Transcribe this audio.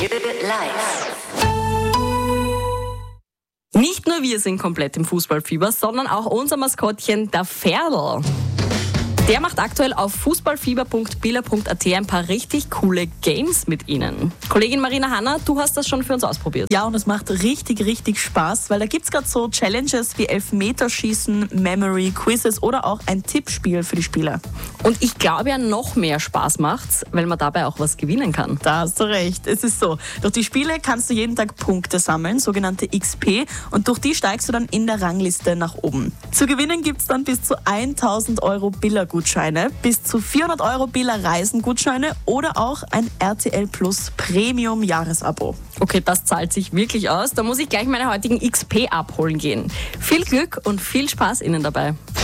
live. Nicht nur wir sind komplett im Fußballfieber, sondern auch unser Maskottchen, der Ferl. Der macht aktuell auf fußballfieber.billa.at ein paar richtig coole Games mit Ihnen. Kollegin Marina Hanna, du hast das schon für uns ausprobiert. Ja, und es macht richtig Spaß, weil da gibt es gerade so Challenges wie Elfmeterschießen, Memory, Quizzes oder auch ein Tippspiel für die Spieler. Und ich glaube ja, noch mehr Spaß macht's, weil man dabei auch was gewinnen kann. Da hast du recht. Es ist so, durch die Spiele kannst du jeden Tag Punkte sammeln, sogenannte XP, und durch die steigst du dann in der Rangliste nach oben. Zu gewinnen gibt es dann bis zu 1.000 Euro Billa-Gutscheine, bis zu 400 Euro Billa-Reisen-Gutscheine oder auch ein RTL Plus Premium-Jahresabo. Okay, das zahlt sich wirklich aus. Da muss ich gleich meine heutigen XP abholen gehen. Viel Glück und viel Spaß Ihnen dabei.